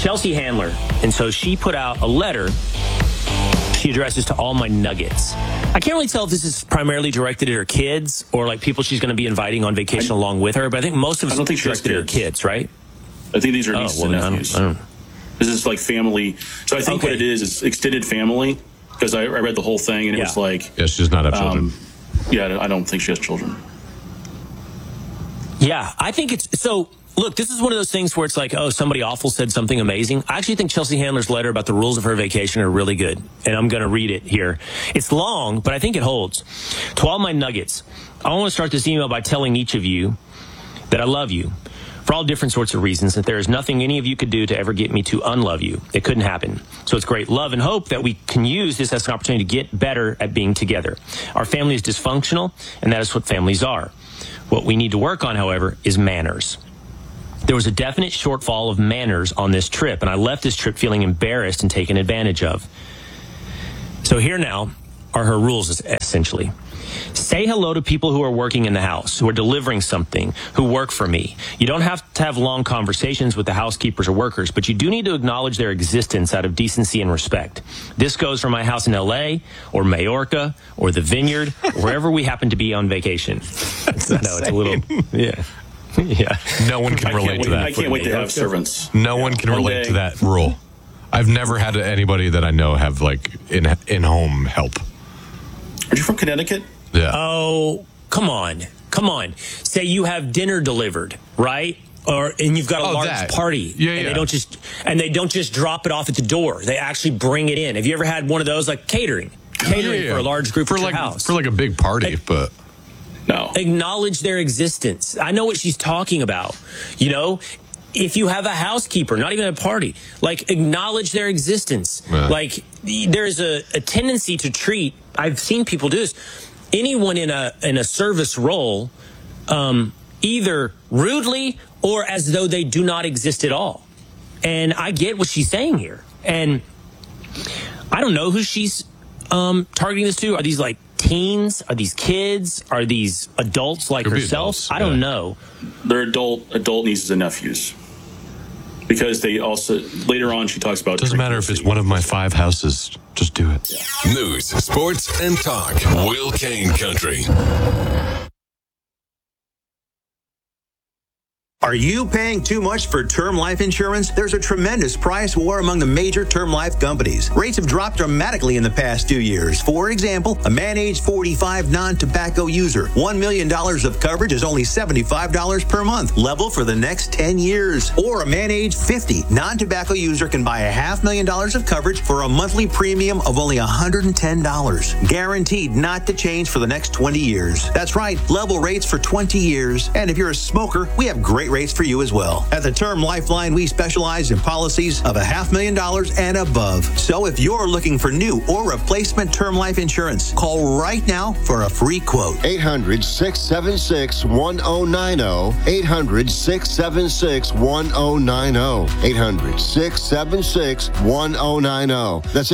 Chelsea Handler. And so she put out a letter she addresses to all my nuggets. I can't really tell if this is primarily directed at her kids or like people she's going to be inviting on vacation along with her, but I think most of it's directed at her kids, right? I think these are nieces and nephews. I don't. This is like family. So I think what it is extended family, because I read the whole thing and it was like... Yeah, she does not have children. Yeah, I don't think she has children. Yeah, I think it's... So, look, this is one of those things where it's like, oh, somebody awful said something amazing. I actually think Chelsea Handler's letter about the rules of her vacation are really good, and I'm going to read it here. It's long, but I think it holds. To all my nuggets, I want to start this email by telling each of you that I love you for all different sorts of reasons, that there is nothing any of you could do to ever get me to unlove you. It couldn't happen. So it's great love and hope that we can use this as an opportunity to get better at being together. Our family is dysfunctional, and that is what families are. What we need to work on, however, is manners. There was a definite shortfall of manners on this trip, and I left this trip feeling embarrassed and taken advantage of. So here now are her rules, essentially. Say hello to people who are working in the house, who are delivering something, who work for me. You don't have to have long conversations with the housekeepers or workers, but you do need to acknowledge their existence out of decency and respect. This goes for my house in L.A. or Majorca or the Vineyard, wherever we happen to be on vacation. It's a little, yeah. Yeah. No one can relate to that. I can't wait to have servants. No one can relate to that rule. I've never had anybody that I know have like in-home help. Are you from Connecticut? Yeah. Oh, come on. Say you have dinner delivered, right? And you've got a large party. Yeah, and yeah. they don't just drop it off at the door. They actually bring it in. Have you ever had one of those, like catering for a large group at your house? For like a big party, but no. Acknowledge their existence. I know what she's talking about. You know, if you have a housekeeper, not even a party, like acknowledge their existence. Yeah. Like there's a tendency to treat, I've seen people do this, anyone in a service role either rudely or as though they do not exist at all. And I get what she's saying here. And I don't know who she's targeting this to. Are these like teens? Are these kids? Are these adults like herself? Adults, I don't know. They're adult nieces and nephews. Because they also, later on, she talks about... Doesn't matter if it's one of my 5 houses. Just do it. Yeah. News, sports, and talk. Will Kane Country. Are you paying too much for term life insurance? There's a tremendous price war among the major term life companies. Rates have dropped dramatically in the past 2 years. For example, a man age 45 non-tobacco user, $1 million of coverage is only $75 per month, level for the next 10 years. Or a man age 50 non-tobacco user can buy $500,000 of coverage for a monthly premium of only $110, guaranteed not to change for the next 20 years. That's right, level rates for 20 years. And if you're a smoker, we have great rates for you as well. At the Term Lifeline, we specialize in policies of $500,000 and above. So if you're looking for new or replacement term life insurance, call right now for a free quote. 800-676-1090. 800-676-1090. 800-676-1090. That's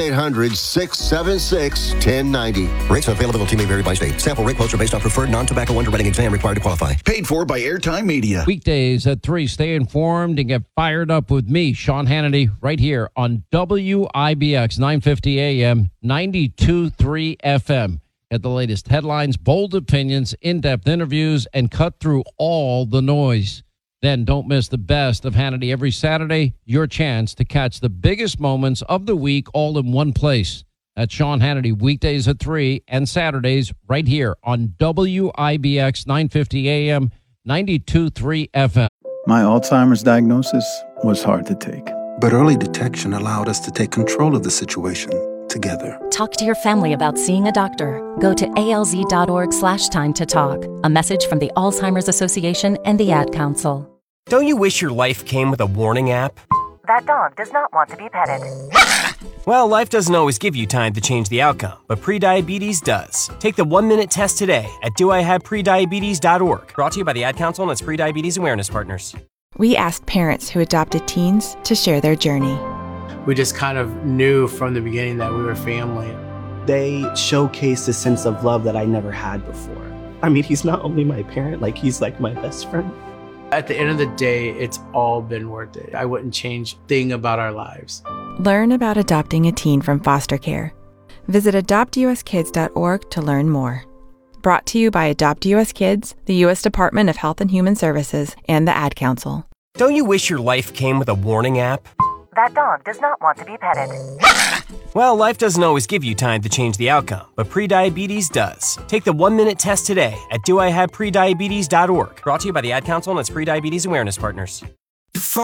800-676-1090. Rates and availability may vary by state. Sample rate quotes are based on preferred non-tobacco underwriting exam required to qualify. Paid for by Airtime Media. Weekdays at 3. Stay informed and get fired up with me, Sean Hannity, right here on WIBX 950 AM, 92.3 FM. Get the latest headlines, bold opinions, in-depth interviews, and cut through all the noise. Then don't miss the best of Hannity every Saturday, your chance to catch the biggest moments of the week all in one place. That's Sean Hannity, weekdays at 3 and Saturdays right here on WIBX 950 AM, 92.3 FM. My Alzheimer's diagnosis was hard to take. But early detection allowed us to take control of the situation together. Talk to your family about seeing a doctor. Go to alz.org/time to talk. A message from the Alzheimer's Association and the Ad Council. Don't you wish your life came with a warning app? That dog does not want to be petted. Well, life doesn't always give you time to change the outcome, but prediabetes does. Take the 1-minute test today at doihaveprediabetes.org. Brought to you by the Ad Council and its prediabetes awareness partners. We asked parents who adopted teens to share their journey. We just kind of knew from the beginning that we were family. They showcased a sense of love that I never had before. I mean, he's not only my parent, he's like my best friend. At the end of the day, it's all been worth it. I wouldn't change a thing about our lives. Learn about adopting a teen from foster care. Visit adoptuskids.org to learn more. Brought to you by Adopt US Kids, the U.S. Department of Health and Human Services, and the Ad Council. Don't you wish your life came with a warning app? That dog does not want to be petted. Well, life doesn't always give you time to change the outcome, but prediabetes does. Take the 1-minute test today at doihaveprediabetes.org. Brought to you by the Ad Council and its prediabetes awareness partners.